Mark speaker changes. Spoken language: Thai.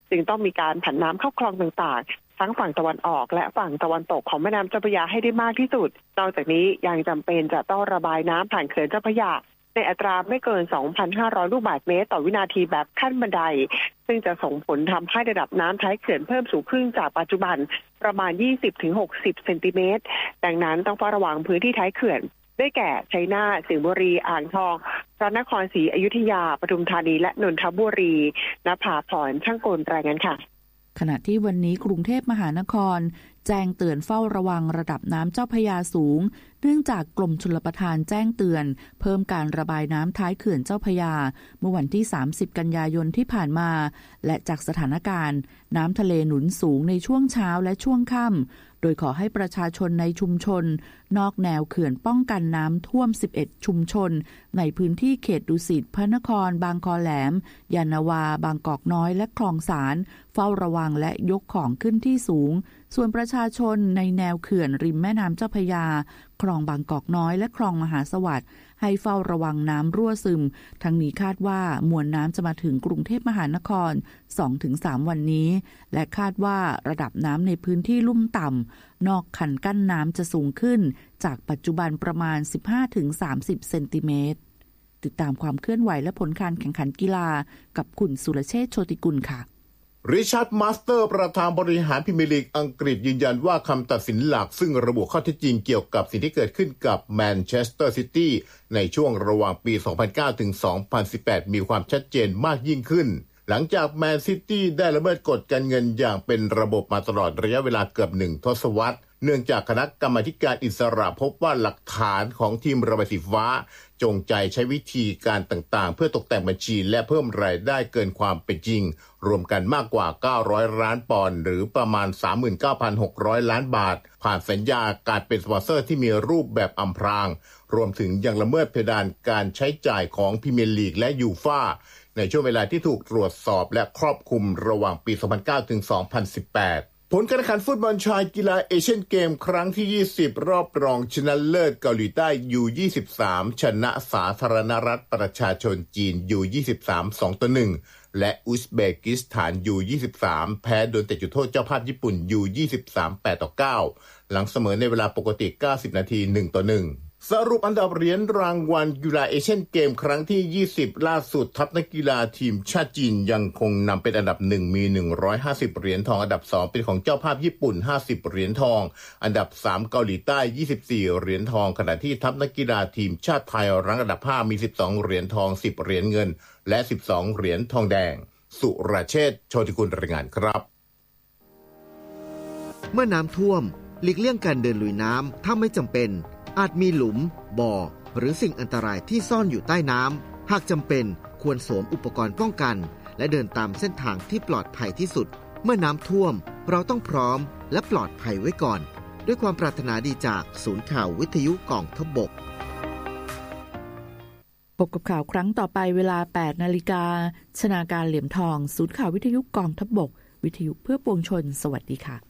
Speaker 1: จึงต้องมีการผันน้ำเข้าคลองต่างๆทั้งฝั่งตะวันออกและฝั่งตะวันตกของแม่น้ำเจ้าพระยาให้ได้มากที่สุดนอกจากนี้ยังจำเป็นจะต้องระบายน้ำผ่านเขื่อนเจ้าพระยาในอัตราไม่เกิน 2,500 ลูกบาศก์เมตรต่อวินาทีแบบขั้นบันไดซึ่งจะส่งผลทำให้ระดับน้ำท้ายเขื่อนเพิ่มสูงขึ้นจากปัจจุบันประมาณ 20-60 เซนติเมตรดังนั้นต้องเฝ้าระวังพื้นที่ท้ายเขื่อนได้แก่ชัยนาท สิงห์บุรี อ่างทองพระนครศรีอยุธยาปทุมธานีและนนทบุรีณภาพร ช่างกลรายงานค่ะ
Speaker 2: ขณะที่วันนี้กรุงเทพมหานครแจ้งเตือนเฝ้าระวังระดับน้ำเจ้าพระยาสูงเนื่องจากกรมชลประทานแจ้งเตือนเพิ่มการระบายน้ำท้ายเขื่อนเจ้าพระยาเมื่อวันที่30กันยายนที่ผ่านมาและจากสถานการณ์น้ำทะเลหนุนสูงในช่วงเช้าและช่วงค่ำโดยขอให้ประชาชนในชุมชนนอกแนวเขื่อนป้องกันน้ำท่วม11ชุมชนในพื้นที่เขตดุสิตพระนครบางคอแหลมยานนาวาบางกอกน้อยและคลองสารเฝ้าระวังและยกของขึ้นที่สูงส่วนประชาชนในแนวเขื่อนริมแม่น้ำเจ้าพระยาคลองบางกอกน้อยและคลองมหาสวัสดิ์ให้เฝ้าระวังน้ำรั่วซึมทั้งนี้คาดว่ามวลน้ำจะมาถึงกรุงเทพมหานคร 2-3 วันนี้และคาดว่าระดับน้ำในพื้นที่ลุ่มต่ำนอกคันกั้นน้ำจะสูงขึ้นจากปัจจุบันประมาณ 15-30 เซนติเมตรติดตามความเคลื่อนไหวและผลการแข่งขันกีฬากับคุณสุรเชษฐ์โชติกุลค่ะ
Speaker 3: ริชาร์ดมาสเตอร์ประธานบริหารพรีเมียร์ลีกอังกฤษยืนยันว่าคำตัดสินหลักซึ่งระบุข้อเท็จจริงเกี่ยวกับสิ่งที่เกิดขึ้นกับแมนเชสเตอร์ซิตี้ในช่วงระหว่างปี 2009 ถึง 2018 มีความชัดเจนมากยิ่งขึ้นหลังจากแมนซิตี้ได้ละเมิดกฎการเงินอย่างเป็นระบบมาตลอดระยะเวลาเกือบ1 ทศวรรษเนื่องจากคณะกรรมาธิการอิสระพบว่าหลักฐานของทีมระบายสีฟ้าจงใจใช้วิธีการต่างๆเพื่อตกแต่งบัญชีและเพิ่มรายได้เกินความเป็นจริงรวมกันมากกว่า900ล้านปอนด์หรือประมาณ 39,600 ล้านบาทผ่านสัญญาการเป็นสปอนเซอร์ที่มีรูปแบบอำพรางรวมถึงยังละเมิดเพดานการใช้จ่ายของพรีเมียร์ลีกและยูฟ่าในช่วงเวลาที่ถูกตรวจสอบและครอบคลุมระหว่างปี 2009 ถึง 2018 ผลการแข่งขันฟุตบอลชายกีฬาเอเชียนเกมครั้งที่ 20 รอบรองชนะเลิศเกาหลีใต้ U23 ชนะสาธารณรัฐประชาชนจีน U23 2-1 และอุซเบกิสถาน U23 แพ้โดนเตะจุดโทษเจ้าภาพญี่ปุ่น U23 8-9 หลังเสมอในเวลาปกติ 90 นาที 1-1สรุปอันดับเหรียญรางวัลกีฬาเอเชียนเกมครั้งที่ 20 ล่าสุดทัพนักกีฬาทีมชาติจีนยังคงนำเป็นอันดับ1มี150เหรียญทองอันดับ2เป็นของเจ้าภาพญี่ปุ่น50เหรียญทองอันดับ3เกาหลีใต้24เหรียญทองขณะที่ทัพนักกีฬาทีมชาติไทยรั้งอันดับ5มี12เหรียญทอง10เหรียญเงินและ12เหรียญทองแดงสุรเชษฐ์ โชติกุลรายงานครับ
Speaker 4: เมื่อน้ำท่วมหลีกเลี่ยงการเดินลุยน้ำถ้าไม่จำเป็นอาจมีหลุมบ่อหรือสิ่งอันตรายที่ซ่อนอยู่ใต้น้ำหากจำเป็นควรสวมอุปกรณ์ป้องกันและเดินตามเส้นทางที่ปลอดภัยที่สุดเมื่อน้ำท่วมเราต้องพร้อมและปลอดภัยไว้ก่อนด้วยความปรารถนาดีจากศูนย์ข่าววิทยุกองทัพบก
Speaker 2: พบกับข่าวครั้งต่อไปเวลา 8 นาฬิกาชนาการเหลี่ยมทองศูนย์ข่าววิทยุกองทัพบกวิทยุเพื่อปวงชนสวัสดีค่ะ